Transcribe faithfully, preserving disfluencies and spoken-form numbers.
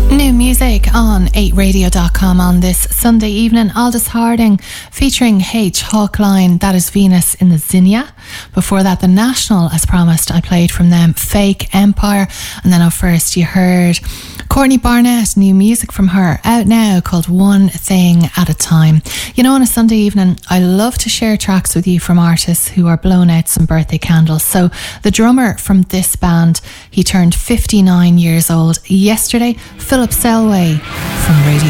New music on eight radio dot com on this Sunday evening. Aldous Harding featuring H. Hawkline, that is Venus in the Zinnia. Before that, The National, as promised, I played from them Fake Empire. And then up first you heard Courtney Barnett, new music from her, out now, called One Thing at a Time. You know, on a Sunday evening, I love to share tracks with you from artists who are blowing out some birthday candles. So the drummer from this band, he turned fifty-nine years old yesterday. Philip Selway from Radio